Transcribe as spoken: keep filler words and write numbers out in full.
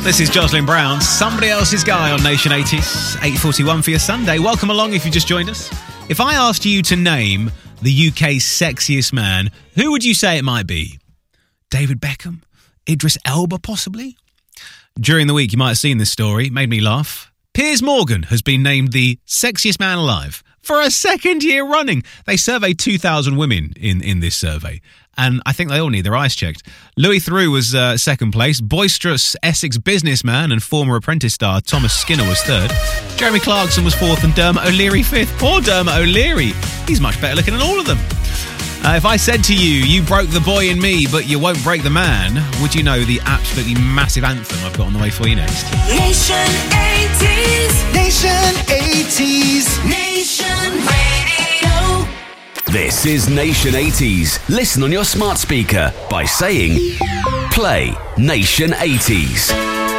This is Jocelyn Brown, Somebody Else's Guy on Nation eighties, eight forty-one for your Sunday. Welcome along if you just joined us. If I asked you to name the U K's sexiest man, who would you say it might be? David Beckham? Idris Elba, possibly? During the week, you might have seen this story. It made me laugh. Piers Morgan has been named the sexiest man alive for a second year running. They surveyed two thousand women in, in this survey, and I think they all need their eyes checked. Louis Theroux was uh, second place. Boisterous Essex businessman and former Apprentice star Thomas Skinner was third. Jeremy Clarkson was fourth and Dermot O'Leary fifth. Poor Dermot O'Leary. He's much better looking than all of them. Uh, if I said to you, you broke the boy in me, but you won't break the man, would you know the absolutely massive anthem I've got on the way for you next? Nation eighties. Nation eighties. Nation Radio. This is Nation eighties. Listen on your smart speaker by saying, play Nation eighties.